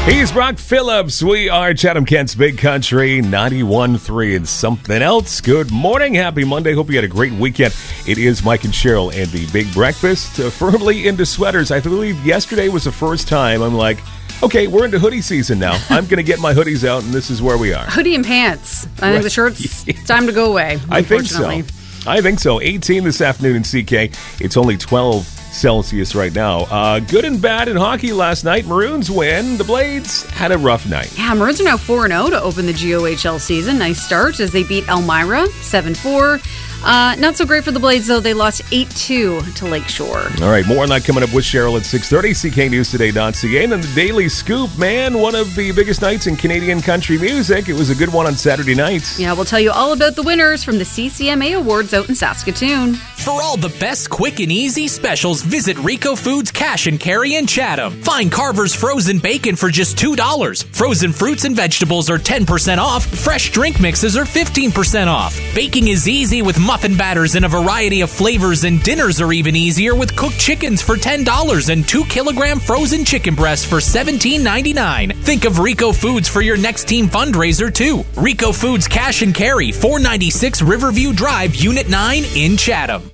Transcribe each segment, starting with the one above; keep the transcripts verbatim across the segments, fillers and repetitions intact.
He's Brock Phillips. We are Chatham Kent's Big Country ninety-one point three and something else. Good morning. Happy Monday. Hope you had a great weekend. It is Mike and Cheryl and the Big Breakfast. Uh, firmly into sweaters. I believe yesterday was the first time I'm like, okay, we're into hoodie season now. I'm going to get my hoodies out, and this is where we are. Hoodie and pants. I think Right. the shirt's time to go away. I think so. I think so. eighteen this afternoon in C K. It's only twelve Celsius right now. Uh, good and bad in hockey last night. Maroons win. The Blades had a rough night. Yeah, Maroons are now four and oh to open the G O H L season. Nice start as they beat Elmira seven four. Uh, not so great for the Blades, though. They lost eight two to Lakeshore. All right, more on that coming up with Cheryl at six thirty, C K News Today dot C A. And then the Daily Scoop, man, one of the biggest nights in Canadian country music. It was a good one on Saturday nights. Yeah, we'll tell you all about the winners from the C C M A Awards out in Saskatoon. For all the best quick and easy specials, visit Rico Foods Cash and Carry in Chatham. Find Carver's frozen bacon for just two dollars. Frozen fruits and vegetables are ten percent off. Fresh drink mixes are fifteen percent off. Baking is easy with muffin batters in a variety of flavors, and dinners are even easier with cooked chickens for ten dollars and two kilogram frozen chicken breasts for seventeen ninety-nine. Think of Rico Foods for your next team fundraiser too. Rico Foods Cash and Carry, four ninety-six Riverview Drive, Unit nine in Chatham.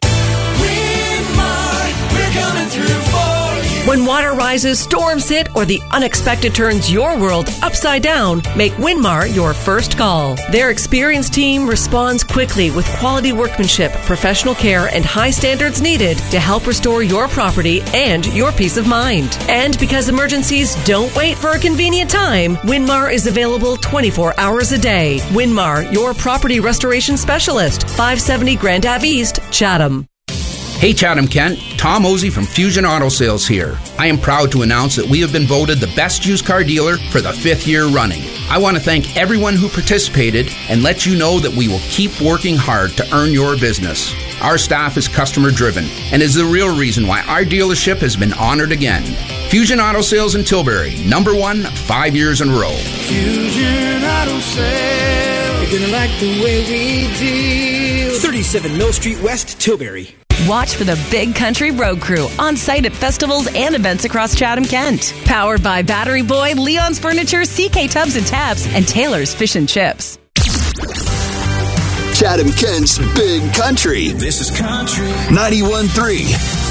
When water rises, storms hit, or the unexpected turns your world upside down, make Winmar your first call. Their experienced team responds quickly with quality workmanship, professional care, and high standards needed to help restore your property and your peace of mind. And because emergencies don't wait for a convenient time, Winmar is available twenty-four hours a day. Winmar, your property restoration specialist, five seventy Grand Ave East, Chatham. Hey Chatham Kent, Tom Osey from Fusion Auto Sales here. I am proud to announce that we have been voted the best used car dealer for the fifth year running. I want to thank everyone who participated and let you know that we will keep working hard to earn your business. Our staff is customer driven and is the real reason why our dealership has been honored again. Fusion Auto Sales in Tilbury, number one, five years in a row. Fusion Auto Sales, you're gonna like the way we deal. thirty-seven Mill Street West, Tilbury. Watch for the Big Country Road Crew on site at festivals and events across Chatham Kent. Powered by Battery Boy, Leon's Furniture, C K Tubs and Taps, and Taylor's Fish and Chips. Chatham Kent's Big Country. This is country. ninety-one point three